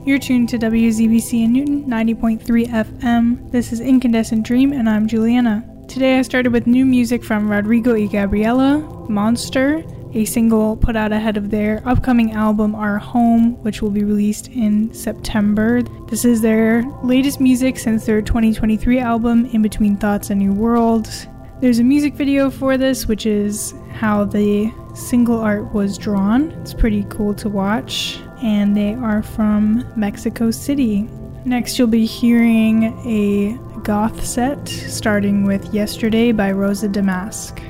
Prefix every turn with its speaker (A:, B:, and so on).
A: You're tuned to WZBC in Newton, 90.3 FM. This is Incandescent Dream, and I'm Juliana. Today I started with new music from Rodrigo y Gabriela, Monster, a single put out ahead of their upcoming album Our Home, which will be released in September. This is their latest music since their 2023 album, In Between Thoughts and New Worlds. There's a music video for this, which is how the single art was drawn. It's pretty cool to watch, and they are from Mexico City. Next, you'll be hearing a goth set, starting with Yesterday by Rosa Damask.